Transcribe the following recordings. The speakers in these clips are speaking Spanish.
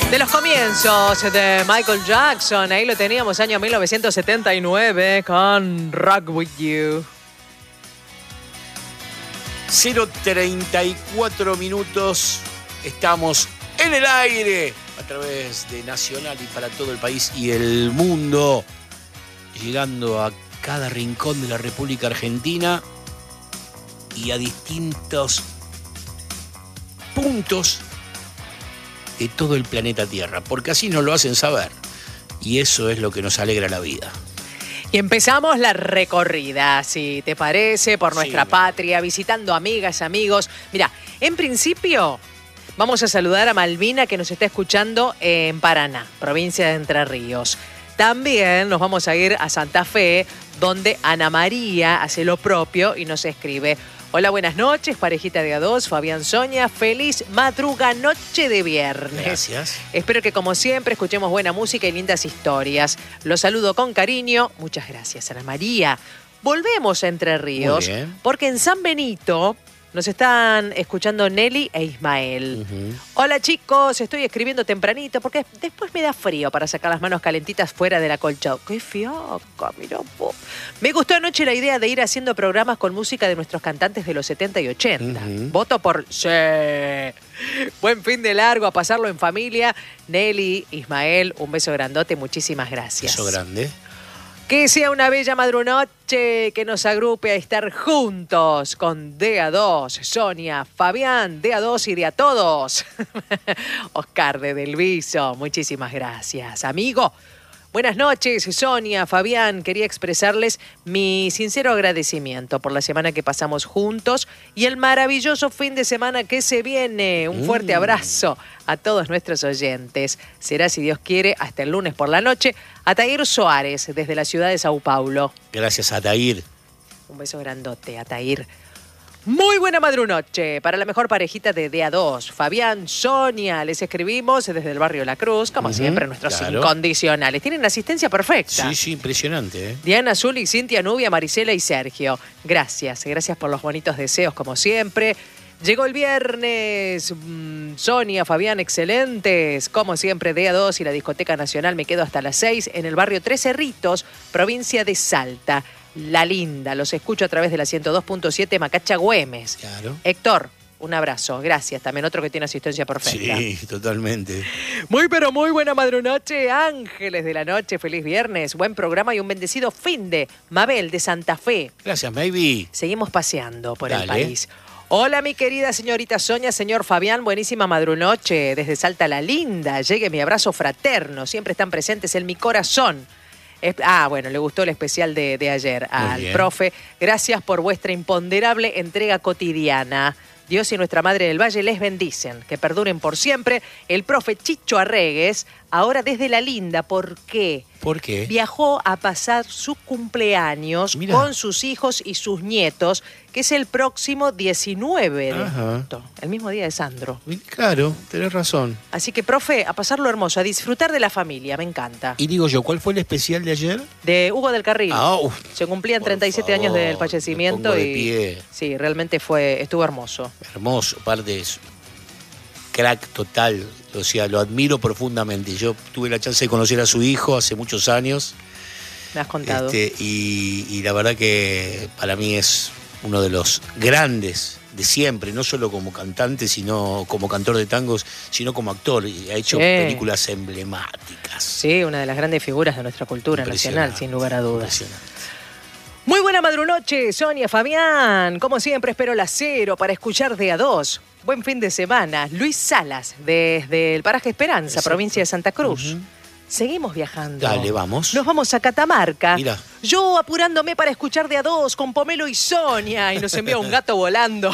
De los comienzos de Michael Jackson, ahí lo teníamos, año 1979, con Rock With You. 0:34 minutos, estamos en el aire a través de Nacional y para todo el país y el mundo, llegando a cada rincón de la República Argentina y a distintos puntos de todo el planeta Tierra, porque así nos lo hacen saber y eso es lo que nos alegra la vida. Y empezamos la recorrida, si te parece, por nuestra patria, visitando amigas, amigos. Mira, en principio vamos a saludar a Malvina, que nos está escuchando en Paraná, provincia de Entre Ríos. También nos vamos a ir a Santa Fe, donde Ana María hace lo propio y nos escribe: hola, buenas noches, parejita de A2, Fabián Sonia, feliz madruga noche de viernes. Gracias. Espero que como siempre escuchemos buena música y lindas historias. Los saludo con cariño. Muchas gracias, Ana María. Volvemos a Entre Ríos, porque en San Benito nos están escuchando Nelly e Ismael. Hola chicos, estoy escribiendo tempranito porque después me da frío para sacar las manos calentitas fuera del acolchado. ¡Qué fiaca! Mirá vos. Me gustó anoche la idea de ir haciendo programas con música de nuestros cantantes de los 70 y 80. Voto por sí. Buen fin de largo, a pasarlo en familia. Nelly, Ismael, un beso grandote, muchísimas gracias. Beso grande. Que sea una bella madrunoche que nos agrupe a estar juntos con DA2, Sonia, Fabián, DA2 y de a todos. Oscar de Del Viso, muchísimas gracias. Amigo, buenas noches, Sonia, Fabián. Quería expresarles mi sincero agradecimiento por la semana que pasamos juntos y el maravilloso fin de semana que se viene. Un fuerte abrazo a todos nuestros oyentes. Será, si Dios quiere, hasta el lunes por la noche. Atair Soares, desde la ciudad de Sao Paulo. Gracias, Atair. Un beso grandote, Atair. Muy buena madrunoche para la mejor parejita de DA2. Fabián, Sonia, les escribimos desde el barrio La Cruz, como siempre, nuestros incondicionales. Tienen asistencia perfecta. Sí, impresionante. Diana, Zuli, Cintia, Nubia, Marisela y Sergio. Gracias por los bonitos deseos, como siempre. Llegó el viernes, Sonia, Fabián, excelentes. Como siempre, DA2 y la Discoteca Nacional. Me quedo hasta las 6 en el barrio Tres Cerritos, provincia de Salta. La Linda, los escucho a través de la 102.7 Macacha Güemes. Claro. Héctor, un abrazo, gracias. También otro que tiene asistencia perfecta. Sí, totalmente. Muy buena madrunoche, ángeles de la noche, feliz viernes, buen programa y un bendecido fin de Mabel de Santa Fe. Gracias, Maybe. Seguimos paseando por el país. Hola, mi querida señorita Sonia, señor Fabián, buenísima madrunoche desde Salta La Linda. Llegue mi abrazo fraterno, siempre están presentes en mi corazón. Bueno, le gustó el especial de ayer al profe. Gracias por vuestra imponderable entrega cotidiana. Dios y nuestra Madre del Valle les bendicen, que perduren por siempre. El profe Chicho Arregues, ahora desde La Linda, ¿por qué? ¿Por qué? Viajó a pasar su cumpleaños con sus hijos y sus nietos, que es el próximo 19 de agosto, el mismo día de Sandro. Claro, tenés razón. Así que, profe, a pasarlo hermoso, a disfrutar de la familia, me encanta. Y digo yo, ¿cuál fue el especial de ayer? De Hugo del Carril. Se cumplían 37 años del fallecimiento me pongo de pie. Sí, realmente estuvo hermoso. Hermoso, aparte es crack total, o sea, lo admiro profundamente. Yo tuve la chance de conocer a su hijo hace muchos años. Me has contado. Y la verdad que para mí es uno de los grandes de siempre, no solo como cantante, sino como cantor de tangos, sino como actor. Y ha hecho películas emblemáticas. Sí, una de las grandes figuras de nuestra cultura nacional, sin lugar a dudas. Muy buena madrunoche, Sonia, Fabián. Como siempre, espero la 0 para escuchar DA2. Buen fin de semana. Luis Salas, desde el paraje Esperanza, provincia de Santa Cruz. Seguimos viajando. Dale, vamos. Nos vamos a Catamarca. Mira. Yo apurándome para escuchar DA2 con Pomelo y Sonia. Y nos envía un gato volando.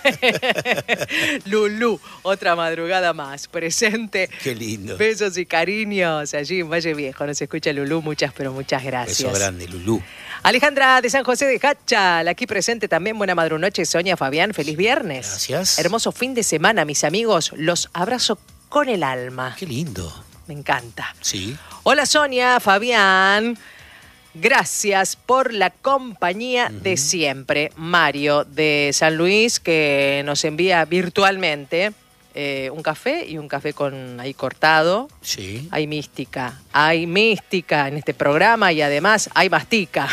Lulú, otra madrugada más. Presente. Qué lindo. Besos y cariños. Allí en Valle Viejo nos escucha Lulú. Muchas, pero muchas gracias. Beso grande, Lulú. Alejandra de San José de Hachal, aquí presente también. Buena madrunoche, Sonia, Fabián. Feliz viernes. Gracias. Hermoso fin de semana, mis amigos. Los abrazo con el alma. Qué lindo. Me encanta. Sí. Hola, Sonia, Fabián. Gracias por la compañía de siempre. Mario de San Luis, que nos envía virtualmente un café y un café con ahí cortado. Sí. Hay mística en este programa y además hay mastica.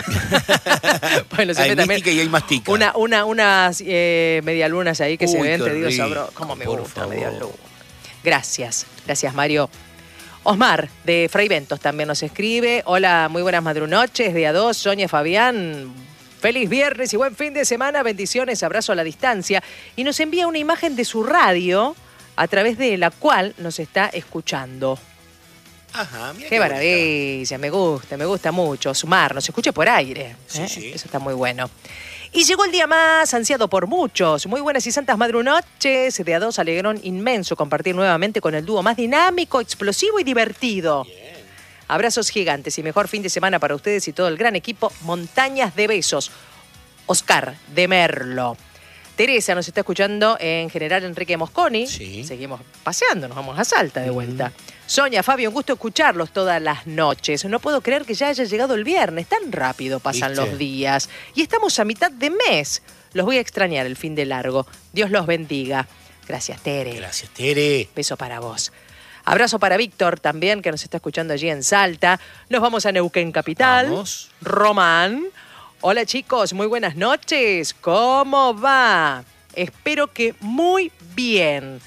Bueno, hay mística y hay mastica. Unas medialunas ahí que se ven, te digo, sabroso. Cómo me gusta medialuna. Gracias Mario. Osmar, de Fray Ventos, también nos escribe. Hola, muy buenas madrunoches, día 2, Sonia, Fabián. Feliz viernes y buen fin de semana, bendiciones, abrazo a la distancia. Y nos envía una imagen de su radio, a través de la cual nos está escuchando. Ajá, mira qué maravilla, me gusta mucho. Sumar, nos escucha por aire. Sí. Eso está muy bueno. Y llegó el día más ansiado por muchos. Muy buenas y santas madrunoches. De a dos, alegrón inmenso compartir nuevamente con el dúo más dinámico, explosivo y divertido. Bien. Abrazos gigantes y mejor fin de semana para ustedes y todo el gran equipo. Montañas de besos. Oscar de Merlo. Teresa nos está escuchando en General Enrique Mosconi. Sí. Seguimos paseando, nos vamos a Salta de vuelta. Sonia, Fabio, un gusto escucharlos todas las noches. No puedo creer que ya haya llegado el viernes. Tan rápido pasan los días. Y estamos a mitad de mes. Los voy a extrañar el fin de largo. Dios los bendiga. Gracias, Tere. Gracias, Tere. Beso para vos. Abrazo para Víctor también, que nos está escuchando allí en Salta. Nos vamos a Neuquén Capital. Vamos. Román. Hola chicos, muy buenas noches. ¿Cómo va? Espero que muy bien.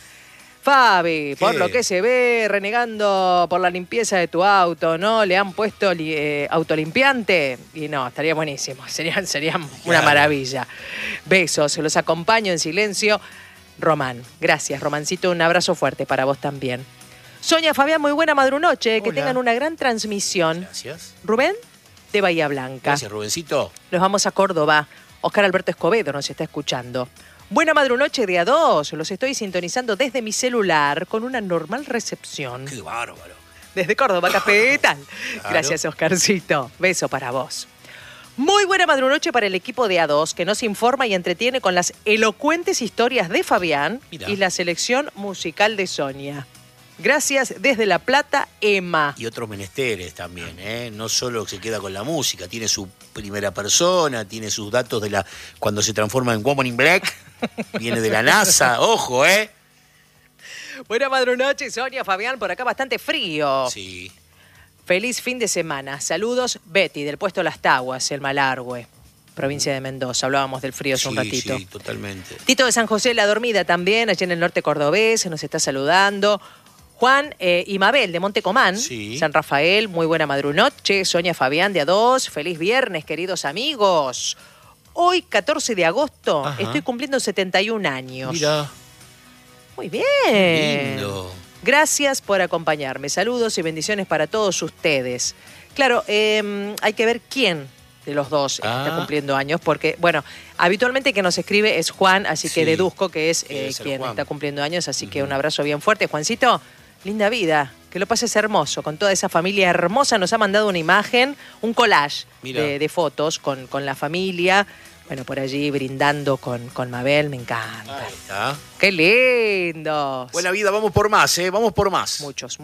Fabi, por lo que se ve, renegando por la limpieza de tu auto, ¿no? Le han puesto autolimpiante y no, estaría buenísimo. Sería una maravilla. Besos, los acompaño en silencio. Román, gracias, Romancito. Un abrazo fuerte para vos también. Sonia, Fabián, muy buena madrunoche. Que tengan una gran transmisión. Gracias. Rubén, de Bahía Blanca. Gracias, Rubencito. Nos vamos a Córdoba. Oscar Alberto Escobedo nos está escuchando. Buena madrunoche de a dos. Los estoy sintonizando desde mi celular con una normal recepción. ¡Qué bárbaro! Desde Córdoba, capital. Claro. Gracias, Oscarcito. Beso para vos. Muy buena madrunoche para el equipo de A2, que nos informa y entretiene con las elocuentes historias de Fabián y la selección musical de Sonia. Gracias desde La Plata, Emma. Y otros menesteres también, ¿eh? No solo se queda con la música, tiene su primera persona, tiene sus datos de cuando se transforma en Woman in Black, viene de la NASA, ojo, ¿eh? Buena madrunoche, Sonia, Fabián, por acá bastante frío. Sí. Feliz fin de semana. Saludos, Betty, del puesto Las Taguas, el Malargüe, provincia de Mendoza. Hablábamos del frío hace un ratito. Sí, totalmente. Tito de San José, La Dormida también, allí en el norte cordobés, nos está saludando. Juan y Mabel de Montecomán, San Rafael, muy buena madrunoche. Sonia, Fabián de A2, feliz viernes, queridos amigos. Hoy, 14 de agosto, estoy cumpliendo 71 años. Mira. Muy bien. Lindo. Gracias por acompañarme. Saludos y bendiciones para todos ustedes. Claro, hay que ver quién de los dos está cumpliendo años, porque, bueno, habitualmente que nos escribe es Juan, así que deduzco que es quien está cumpliendo años, así que un abrazo bien fuerte. Juancito, linda vida, que lo pases hermoso, con toda esa familia hermosa. Nos ha mandado una imagen, un collage de fotos con la familia. Bueno, por allí brindando con Mabel, me encanta. Ahí está. ¡Qué lindo! Buena vida, vamos por más, ¿eh? Vamos por más. Muchos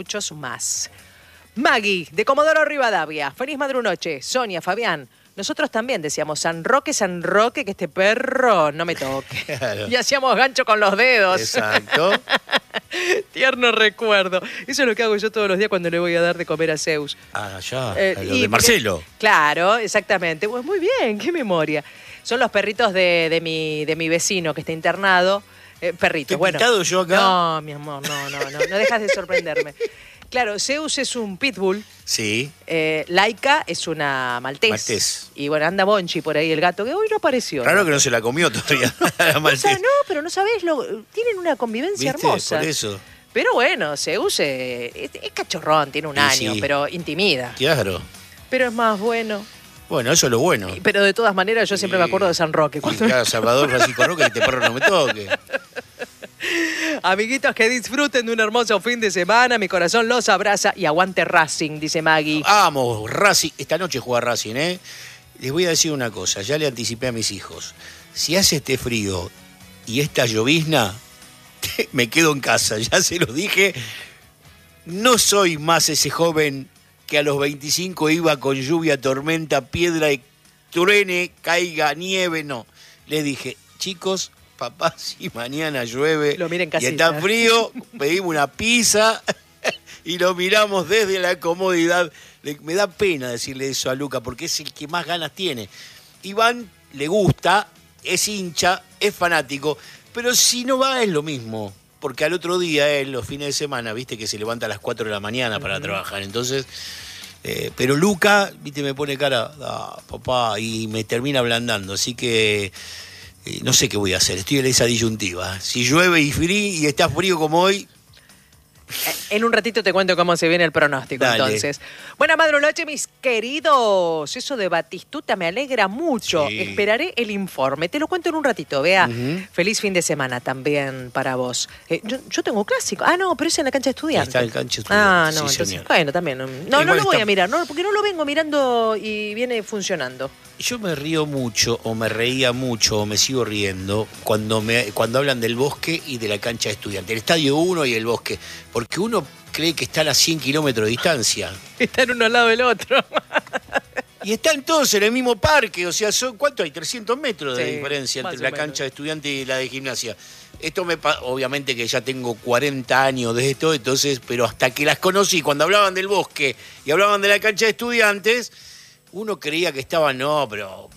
más. Maggie, de Comodoro Rivadavia. Feliz madrunoche. Sonia, Fabián. Nosotros también decíamos, San Roque, que este perro no me toque. Claro. Y hacíamos gancho con los dedos. Exacto. Tierno recuerdo. Eso es lo que hago yo todos los días cuando le voy a dar de comer a Zeus. Ah, ya. Lo de Marcelo. Claro, exactamente. Pues muy bien, qué memoria. Son los perritos de mi vecino que está internado. Perritos, bueno. ¿Pintado yo acá? No, mi amor, no dejas de sorprenderme. Claro, Zeus es un pitbull. Sí. Laika es una maltés. Y bueno, anda Bonchi por ahí, el gato, que hoy no apareció. Claro que no se la comió todavía la maltés. O sea, no, pero no sabés, tienen una convivencia hermosa. Por eso. Pero bueno, Zeus es cachorrón, tiene un año, pero intimida. Claro. Pero es más bueno. Bueno, eso es lo bueno. Pero de todas maneras yo siempre me acuerdo de San Roque. Claro, Salvador Francisco Roque, que este perro no me toque. Amiguitos, que disfruten de un hermoso fin de semana. Mi corazón los abraza y aguante Racing, dice Maggie. Vamos, Racing. Esta noche juega Racing, ¿eh? Les voy a decir una cosa, ya le anticipé a mis hijos. Si hace este frío y esta llovizna, me quedo en casa, ya se los dije. No soy más ese joven que a los 25 iba con lluvia, tormenta, piedra y truene, caiga, nieve, no. Les dije, chicos, papá, si mañana llueve y está frío, pedimos una pizza y lo miramos desde la comodidad. Me da pena decirle eso a Luca porque es el que más ganas tiene. Iván le gusta, es hincha, es fanático, pero si no va es lo mismo. Porque al otro día, él, los fines de semana, viste que se levanta a las 4 de la mañana para trabajar. Entonces, pero Luca, viste, me pone cara, papá, y me termina ablandando. Así que no sé qué voy a hacer. Estoy en esa disyuntiva. Si llueve y está frío como hoy. En un ratito te cuento cómo se viene el pronóstico. Dale. Entonces. Buena madrugada, mis queridos. Eso de Batistuta me alegra mucho. Sí. Esperaré el informe. Te lo cuento en un ratito, vea. Feliz fin de semana también para vos. Yo tengo clásico. No, pero es en la cancha de Estudiantes. Está en la cancha de Estudiantes. No, sí, entonces, señor. Bueno, también. No lo voy a mirar, no, porque no lo vengo mirando y viene funcionando. Yo me río mucho, o me reía mucho, o me sigo riendo, cuando hablan del Bosque y de la cancha de Estudiantes. El Estadio 1 y el Bosque. Porque uno cree que está a 100 kilómetros de distancia. Están uno al lado del otro. Y están todos en el mismo parque. O sea, ¿cuánto hay? 300 metros de diferencia entre la cancha de Estudiantes y la de Gimnasia. Esto obviamente que ya tengo 40 años de esto, entonces, pero hasta que las conocí, cuando hablaban del Bosque y hablaban de la cancha de Estudiantes, uno creía que estaban, pero...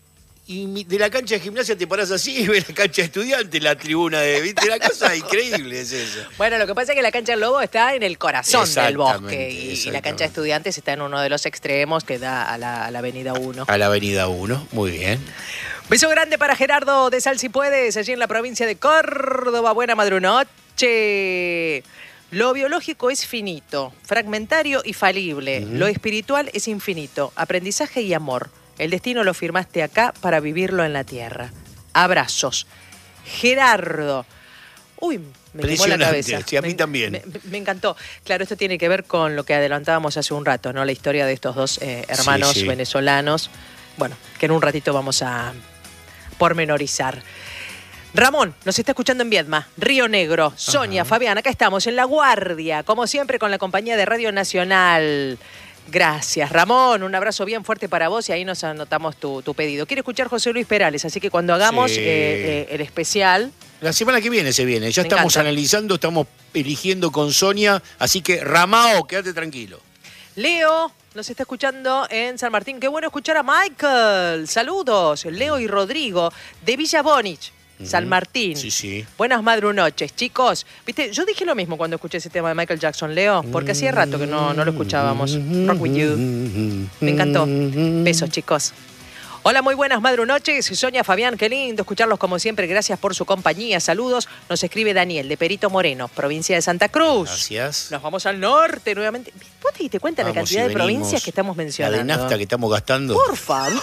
Y de la cancha de Gimnasia te parás así y ves la cancha de Estudiantes, la tribuna de... ¿Viste? La cosa increíble es eso. Bueno, lo que pasa es que la cancha del Lobo está en el corazón del Bosque y la cancha de Estudiantes está en uno de los extremos que da a la Avenida 1. A la Avenida 1, muy bien. Beso grande para Gerardo de Sal Si Puedes, allí en la provincia de Córdoba. Buena madrunoche. Lo biológico es finito, fragmentario y falible. Lo espiritual es infinito, aprendizaje y amor. El destino lo firmaste acá para vivirlo en la tierra. Abrazos. Gerardo. Uy, me quemó la cabeza. Sí, a mí también. Me encantó. Claro, esto tiene que ver con lo que adelantábamos hace un rato, ¿no? La historia de estos dos hermanos venezolanos. Bueno, que en un ratito vamos a pormenorizar. Ramón, nos está escuchando en Viedma, Río Negro. Sonia, Fabián, acá estamos en La Guardia, como siempre con la compañía de Radio Nacional. Gracias, Ramón. Un abrazo bien fuerte para vos y ahí nos anotamos tu pedido. Quiere escuchar José Luis Perales, así que cuando hagamos el especial... La semana que viene se viene. Ya estamos analizando, estamos eligiendo con Sonia, así que Ramao, quédate tranquilo. Leo nos está escuchando en San Martín. Qué bueno escuchar a Michael. Saludos. Leo y Rodrigo de Villa Bonich. San Martín. Sí. Buenas madrunoches, chicos. Viste, yo dije lo mismo cuando escuché ese tema de Michael Jackson, Leo, porque hacía rato que no lo escuchábamos. Rock with you. Me encantó. Besos, chicos. Hola, muy buenas madrunoches. Sonia, Fabián, qué lindo escucharlos como siempre. Gracias por su compañía. Saludos. Nos escribe Daniel de Perito Moreno, provincia de Santa Cruz. Gracias. Nos vamos al norte nuevamente. ¿Vos te diste cuenta de la cantidad de provincias que estamos mencionando? La de nafta que estamos gastando. Por favor.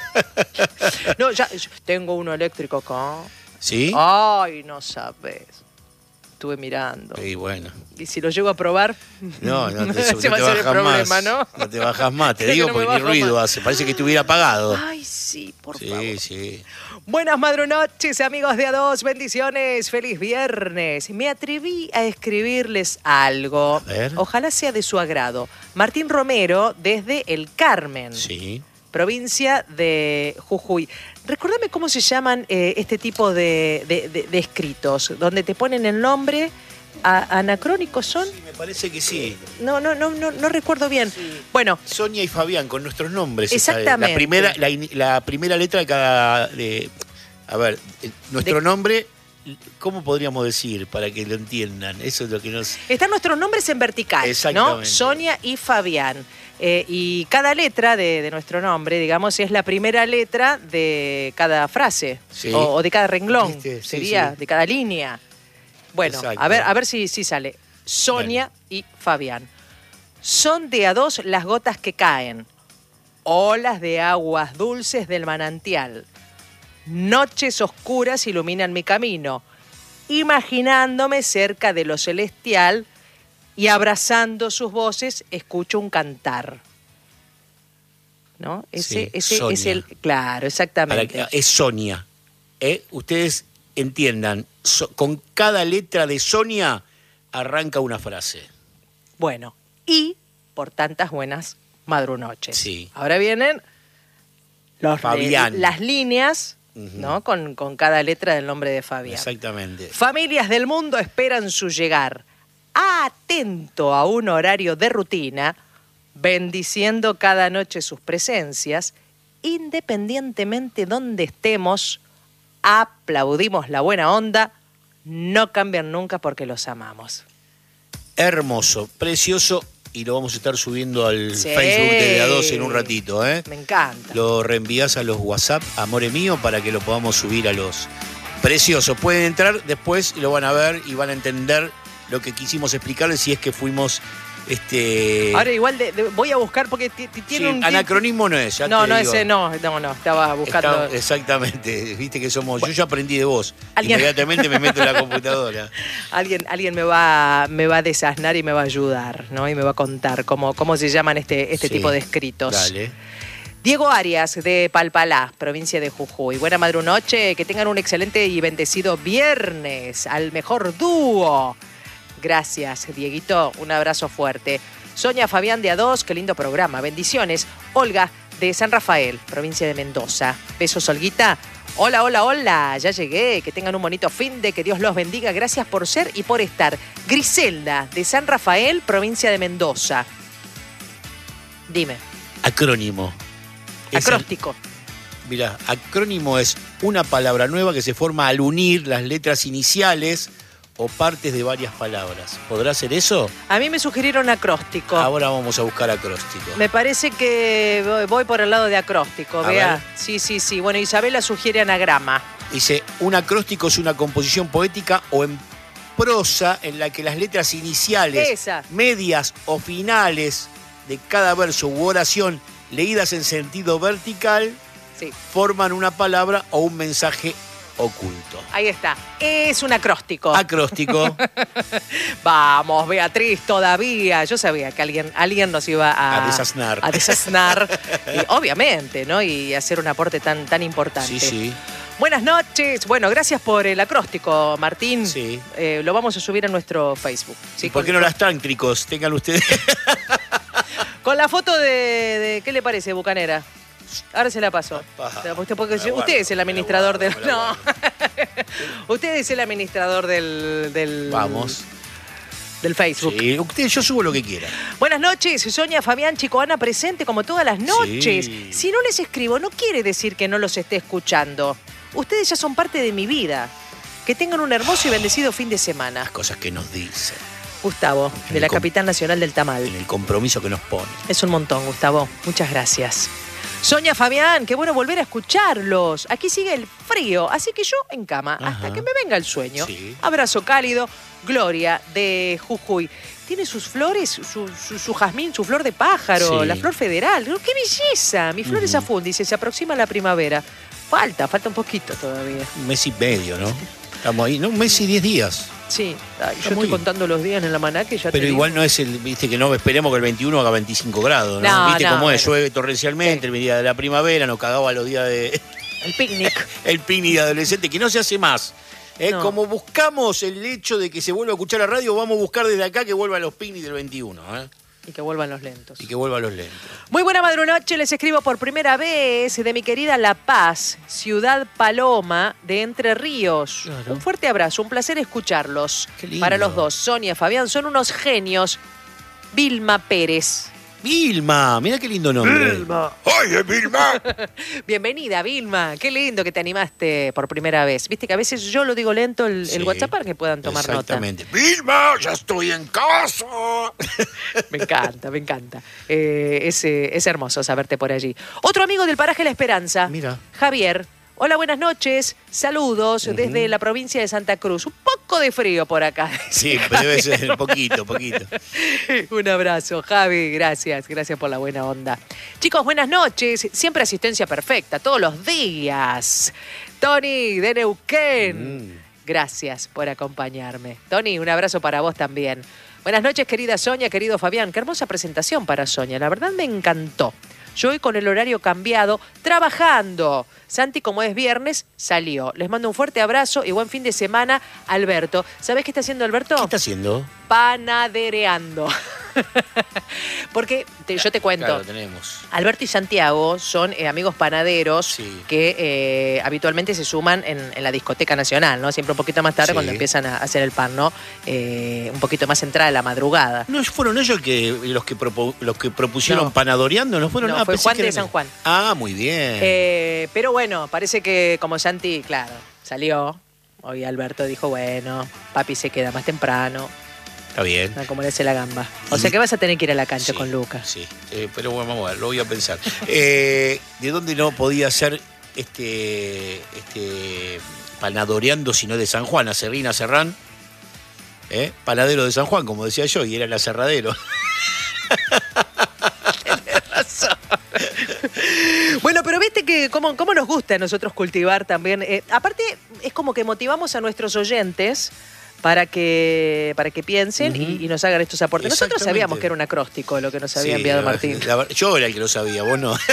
No, ya tengo uno eléctrico acá. ¿Sí? Ay, no sabes. Estuve mirando. Y bueno. ¿Y si lo llego a probar? No se va a hacer el problema, más. ¿No? No te bajas más, te digo, porque ni ruido hace. Parece que estuviera apagado. Ay, sí, por favor. Sí. Buenas madrunoches, amigos de A2. Bendiciones. Feliz viernes. Me atreví a escribirles algo. A ver. Ojalá sea de su agrado. Martín Romero, desde El Carmen. Sí. Provincia de Jujuy. Recordame cómo se llaman este tipo de escritos, donde te ponen el nombre, anacrónicos son. Sí, me parece que sí. No recuerdo bien. Sí. Bueno. Sonia y Fabián, con nuestros nombres. Exactamente. La primera letra de cada... nuestro nombre... ¿Cómo podríamos decir para que lo entiendan? Eso es lo que nos... Están nuestros nombres en vertical, ¿no? Sonia y Fabián. Y cada letra de nuestro nombre, digamos, es la primera letra de cada frase. Sí. O de cada renglón, sería, de cada línea. Bueno, a ver si sale. Sonia y Fabián. Son de a dos las gotas que caen. Olas de aguas dulces del manantial. Noches oscuras iluminan mi camino, imaginándome cerca de lo celestial y abrazando sus voces escucho un cantar. ¿No? Ese es el... Claro, exactamente. Es Sonia. Ustedes entiendan, con cada letra de Sonia arranca una frase. Bueno, y por tantas buenas madrunoches. Sí. Ahora vienen las líneas ¿no? Con cada letra del nombre de Fabián. Exactamente. Familias del mundo esperan su llegar. Atento a un horario de rutina, bendiciendo cada noche sus presencias, independientemente donde estemos, aplaudimos la buena onda, no cambian nunca porque los amamos. Hermoso, precioso, y lo vamos a estar subiendo al Facebook de A2 en un ratito, ¿eh? Me encanta. Lo reenvías a los WhatsApp, amore mío, para que lo podamos subir a los preciosos. Pueden entrar después y lo van a ver y van a entender lo que quisimos explicarles si es que fuimos... Ahora igual voy a buscar porque tiene un... Anacronismo no es, ya no, te no, digo. ese no, estaba buscando... Exactamente, viste que somos... Bueno, yo ya aprendí de vos, ¿alguien? inmediatamente me meto en la computadora. Alguien me va a desasnar y me va a ayudar, ¿no? Y me va a contar cómo se llaman este Sí, tipo de escritos. Dale. Diego Arias, de Palpalá, provincia de Jujuy. Buena madrunoche, que tengan un excelente y bendecido viernes, al mejor dúo. Gracias, Dieguito, un abrazo fuerte. Sonia Fabián de A2, qué lindo programa, bendiciones. Olga, de San Rafael, provincia de Mendoza. Besos, Olguita. Hola, hola, hola, ya llegué, que tengan un bonito fin de, que Dios los bendiga, gracias por ser y por estar. Griselda, de San Rafael, provincia de Mendoza. Dime. Acrónimo. Acróstico. Mira, acrónimo es una palabra nueva que se forma al unir las letras iniciales o partes de varias palabras. ¿Podrá ser eso? A mí me sugirieron acróstico. Ahora vamos a buscar acróstico. Me parece que voy por el lado de acróstico, A vea. ver. Sí. Bueno, Isabela sugiere anagrama. Dice, un acróstico es una composición poética o en prosa en la que las letras iniciales, Esa. medias o finales de cada verso u oración leídas en sentido vertical Sí, forman una palabra o un mensaje oculto. ahí está. Es un acróstico. Acróstico. Vamos, Beatriz, todavía. Yo sabía que alguien nos iba A desasnar. A desasnar. Y, obviamente, ¿no? Y hacer un aporte tan importante. Sí. Buenas noches. Bueno, gracias por el acróstico, Martín. Sí. Lo vamos a subir a nuestro Facebook. ¿Sí? ¿Y por qué no las tántricos? Tengan ustedes. Con la foto de ¿qué le parece, Bucanera? Ahora se la paso. Usted es el administrador del... No. Usted es el administrador del... Vamos. Del Facebook. Sí, yo subo lo que quiera. Buenas noches, Sonia, Fabián, Chico, Ana, presente como todas las noches. Sí. Si no les escribo, no quiere decir que no los esté escuchando. Ustedes ya son parte de mi vida. Que tengan un hermoso y bendecido fin de semana. Las cosas que nos dicen. Gustavo, de la capital nacional del tamal. En el compromiso que nos pone. Es un montón, Gustavo. Muchas gracias. Sonia, Fabián, qué bueno volver a escucharlos. Aquí sigue el frío, así que yo en cama, hasta que me venga el sueño. Sí. Abrazo cálido. Gloria, de Jujuy. Tiene sus flores, su jazmín, su flor de pájaro, Sí. la flor federal. ¡Qué belleza! Mi flor es afún, dice, se aproxima la primavera. Falta un poquito todavía. Un mes y medio, ¿no? Estamos ahí, ¿no? Un mes y 10 días. Sí, ay, yo muy estoy contando los días en el almanaque, ya Pero te igual digo. no es viste que no esperemos que el 21 haga 25 grados, ¿no? No, Viste no, cómo es, bueno. llueve torrencialmente, el día de la primavera, nos cagaba los días de El picnic. el picnic de adolescente, que no se hace más. No. Como buscamos el hecho de que se vuelva a escuchar la radio, vamos a buscar desde acá que vuelvan los picnics del 21, ¿eh? Y que vuelvan los lentos. Y que vuelvan los lentos. Muy buena madrunoche, les escribo por primera vez de mi querida La Paz, Ciudad Paloma de Entre Ríos. Claro. Un fuerte abrazo, un placer escucharlos. Qué lindo. Para los dos, Sonia, Fabián, son unos genios. Vilma Pérez. Vilma, mira qué lindo nombre. ¡Oye, Vilma! Bienvenida, Vilma. Qué lindo que te animaste por primera vez. Viste que a veces yo lo digo lento el Sí, WhatsApp para que puedan tomar nota. Exactamente. ¡Vilma, ya estoy en casa! Me encanta, me encanta. Es hermoso saberte por allí. Otro amigo del paraje La Esperanza, Mira. Javier. Hola, buenas noches. Saludos desde la provincia de Santa Cruz. Un poco de frío por acá. Sí, pero debe ser poquito. Un abrazo, Javi. Gracias por la buena onda. Chicos, buenas noches. Siempre asistencia perfecta, todos los días. Tony de Neuquén. Gracias por acompañarme. Tony, un abrazo para vos también. Buenas noches, querida Sonia, querido Fabián. Qué hermosa presentación para Sonia. La verdad me encantó. Yo hoy con el horario cambiado, trabajando. Santi, como es viernes, salió. Les mando un fuerte abrazo y buen fin de semana, Alberto. ¿Sabés qué está haciendo Alberto? ¿Qué está haciendo? Panadereando. Porque yo te cuento. Claro, tenemos. Alberto y Santiago son amigos panaderos que habitualmente se suman en la discoteca nacional, ¿no? Siempre un poquito más tarde cuando empiezan a hacer el pan, ¿no? Un poquito más entrada de la madrugada. ¿No fueron ellos los que propusieron Panadoreando? ¿No fueron? No, fue Juan de San Juan. Ah, muy bien. Pero bueno, parece que como Santi, claro, salió. Hoy Alberto dijo, bueno, papi se queda más temprano. Está bien. A comerse la gamba. O sea que vas a tener que ir a la cancha con Lucas. Sí, pero bueno, vamos a ver, lo voy a pensar. ¿De dónde no podía ser Panadoreando sino de San Juan? Acerrín, Acerrán. Panadero de San Juan, como decía yo, y era el aserradero. Tienes razón. Bueno, pero viste que cómo nos gusta a nosotros cultivar también. Aparte, es como que motivamos a nuestros oyentes para que piensen y nos hagan estos aportes. Nosotros sabíamos que era un acróstico lo que nos había enviado Martín. Yo era el que lo sabía, vos no.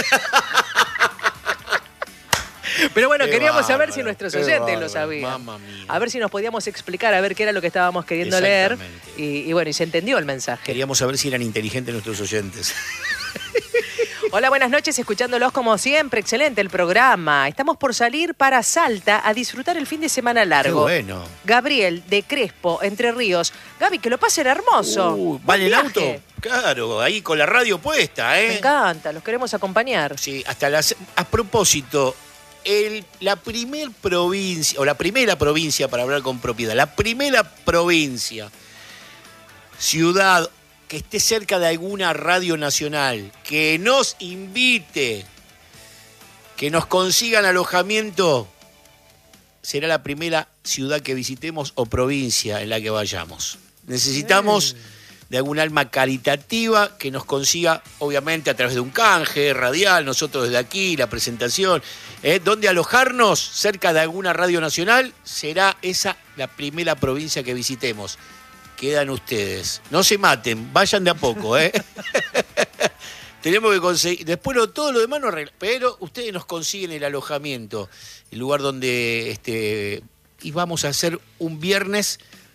Pero bueno, queríamos saber si nuestros oyentes lo sabían. A ver si nos podíamos explicar, a ver qué era lo que estábamos queriendo leer. Y bueno, y se entendió el mensaje. Queríamos saber si eran inteligentes nuestros oyentes. Hola, buenas noches, escuchándolos como siempre. Excelente el programa. Estamos por salir para Salta a disfrutar el fin de semana largo. Qué bueno. Gabriel, de Crespo, Entre Ríos. Gaby, que lo pasen hermoso. ¿Vale el auto? Claro, ahí con la radio puesta, ¿eh? Me encanta, los queremos acompañar. Sí, a propósito, la primera provincia, para hablar con propiedad, la primera provincia, ciudad que esté cerca de alguna radio nacional, que nos invite, que nos consigan alojamiento, será la primera ciudad que visitemos o provincia en la que vayamos. Necesitamos de algún alma caritativa que nos consiga, obviamente, a través de un canje radial, nosotros desde aquí, la presentación, donde alojarnos cerca de alguna radio nacional, será esa la primera provincia que visitemos. Quedan ustedes. No se maten, vayan de a poco, Tenemos que conseguir. Después todo lo demás no arregla. Pero ustedes nos consiguen el alojamiento, el lugar donde y vamos a hacer un viernes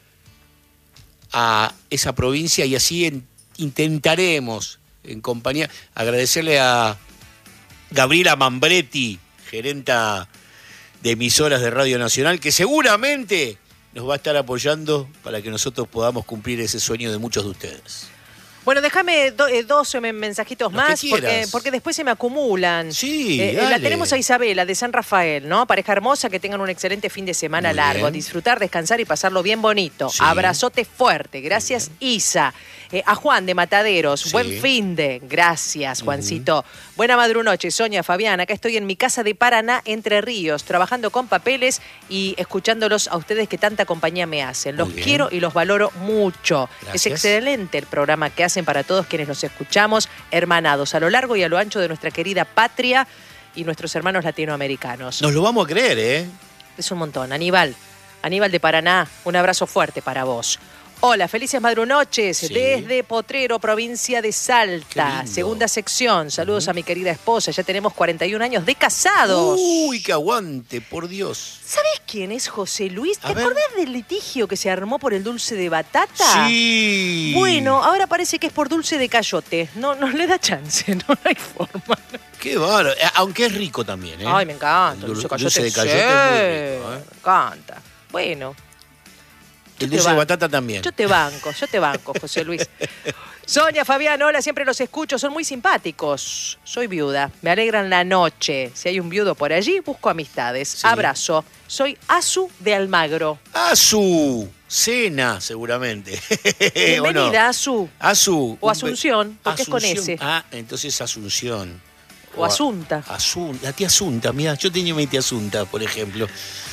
a esa provincia y así intentaremos, en compañía, agradecerle a Gabriela Mambretti, gerenta de emisoras de Radio Nacional, que seguramente nos va a estar apoyando para que nosotros podamos cumplir ese sueño de muchos de ustedes. Bueno, déjame dos mensajitos más, porque después se me acumulan. Sí, la tenemos a Isabela, de San Rafael, ¿no? Pareja hermosa, que tengan un excelente fin de semana largo. Disfrutar, descansar y pasarlo bien bonito. Sí. Abrazote fuerte. Gracias, Isa. A Juan, de Mataderos. Buen fin de. Gracias, Juancito. Buena madrunoche, Sonia, Fabián. Acá estoy en mi casa de Paraná, Entre Ríos, trabajando con papeles y escuchándolos a ustedes que tanta compañía me hacen. Los quiero y los valoro mucho. Gracias. Es excelente el programa que hacen para todos quienes los escuchamos, hermanados a lo largo y a lo ancho de nuestra querida patria y nuestros hermanos latinoamericanos. Nos lo vamos a creer, ¿eh? Es un montón. Aníbal de Paraná, un abrazo fuerte para vos. Hola, felices madrunoches desde Potrero, provincia de Salta, segunda sección. Saludos a mi querida esposa, ya tenemos 41 años de casados. Uy, que aguante, por Dios. ¿Sabés quién es José Luis? ¿Te acordás del litigio que se armó por el dulce de batata? Sí. Bueno, ahora parece que es por dulce de cayote. No le da chance, no hay forma. Qué bárbaro, aunque es rico también, ¿eh? Ay, me encanta. El dulce de cayote es muy rico, Me encanta. Bueno. El dulce de batata también. Yo te banco, José Luis. Sonia, Fabián, hola, siempre los escucho, son muy simpáticos. Soy viuda, me alegran la noche. Si hay un viudo por allí, busco amistades. Sí. Abrazo. Soy Azu de Almagro. Azu, cena, seguramente. Bienvenida, Azu. Azu. O Asunción, porque Asunción. Es con S. Ah, entonces Asunción. O Asunta. La tía Asunta, mira, yo tenía mi tía Asunta, por ejemplo.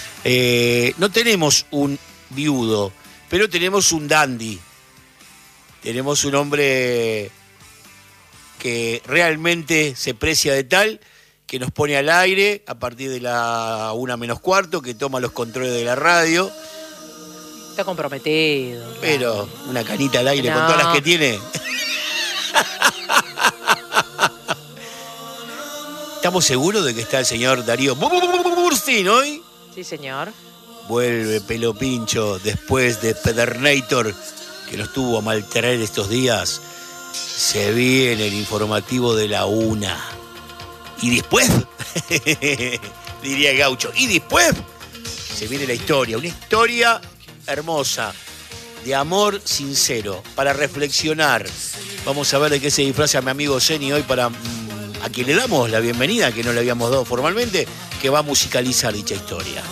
No tenemos un viudo, pero tenemos un dandy. Tenemos un hombre que realmente se precia de tal, que nos pone al aire a partir de la 1:45, que toma los controles de la radio. Está comprometido. Pero una canita al aire con todas las que tiene. ¿Estamos seguros de que está el señor Darío Burstin hoy? Sí, señor. Vuelve Pelo Pincho después de Pedernator, que nos tuvo a maltraer estos días. se viene el informativo de la 1. Y después, diría el gaucho, y después se viene la historia. Una historia hermosa, de amor sincero, para reflexionar. Vamos a ver de qué se disfraza mi amigo Zeni hoy para... a quien le damos la bienvenida, que no le habíamos dado formalmente, que va a musicalizar dicha historia.